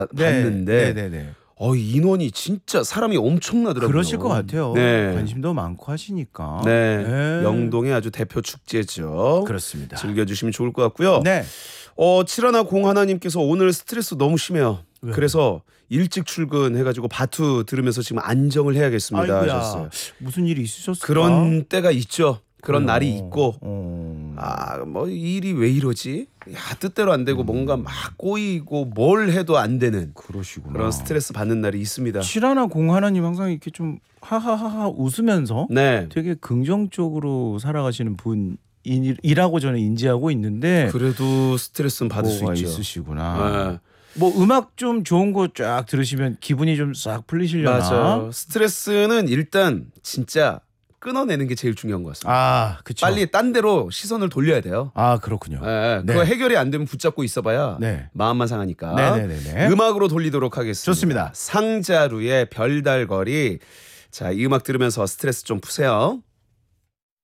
봤는데 네네네. 인원이 진짜 사람이 엄청나더라고요. 그러실 것 같아요. 네. 관심도 많고 하시니까. 네. 네. 영동의 아주 대표 축제죠. 그렇습니다. 즐겨주시면 좋을 것 같고요. 네. 7101님께서 오늘 스트레스 너무 심해요. 왜요? 그래서 일찍 출근해가지고 바투 들으면서 지금 안정을 해야겠습니다. 아이고야. 하셨어요. 무슨 일이 있으셨을까? 그런 때가 있죠. 그런 그래요. 날이 있고 뭐 일이 왜 이러지? 뜻대로 안 되고 뭔가 막 꼬이고 뭘 해도 안 되는 그러시구나. 그런 스트레스 받는 날이 있습니다. 7101님 항상 이렇게 좀 하하하하 웃으면서 네. 되게 긍정적으로 살아가시는 분이라고 저는 인지하고 있는데 그래도 스트레스는 받을 수 뭐가 있죠. 있으시구나. 네. 뭐 음악 좀 좋은 거 쫙 들으시면 기분이 좀 싹 풀리시려나? 맞아요. 스트레스는 일단 진짜 끊어내는 게 제일 중요한 것 같습니다. 아, 그렇죠. 빨리 딴 데로 시선을 돌려야 돼요. 아, 그렇군요. 네, 네. 그거 해결이 안 되면 붙잡고 있어봐야 네. 마음만 상하니까. 네네네. 음악으로 돌리도록 하겠습니다. 좋습니다. 상자루의 별달거리. 자, 이 음악 들으면서 스트레스 좀 푸세요.